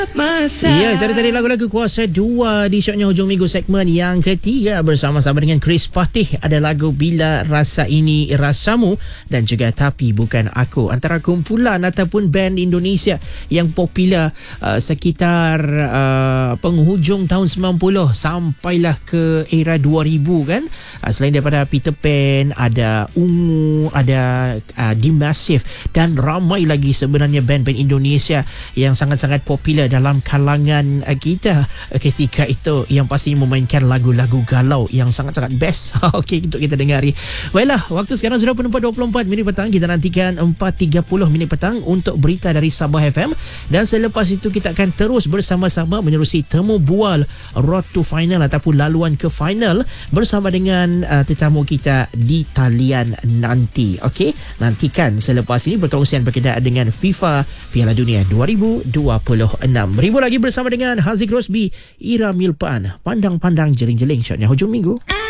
Ya, tadi lagu-lagu Kuasa 2 di Syoknya Hujung Minggu segmen yang ketiga bersama-sama dengan Chris Patih. Ada lagu Bila Rasa Ini Rasamu dan juga Tapi Bukan Aku, antara kumpulan ataupun band Indonesia yang popular sekitar penghujung tahun 90 sampailah ke era 2000 kan. Selain daripada Peter Pan, ada Ungu, ada Dimasif dan ramai lagi sebenarnya band-band Indonesia yang sangat-sangat popular dalam kalangan kita ketika itu, yang pastinya memainkan lagu-lagu galau yang sangat-sangat best. Okey, untuk kita dengari. Baiklah, waktu sekarang sudah pukul 4.24 minit petang. Kita nantikan 4.30 minit petang untuk berita dari Sabah FM, dan selepas itu kita akan terus bersama-sama menerusi temu bual Road to Final ataupun laluan ke final bersama dengan tetamu kita di talian nanti. Okey, nantikan selepas ini perkongsian berkenaan dengan FIFA Piala Dunia 2026. Beribu lagi bersama dengan Haziq Rosby, Ira Milpan. Pandang-pandang jeling-jeling Syoknya Hujung Minggu.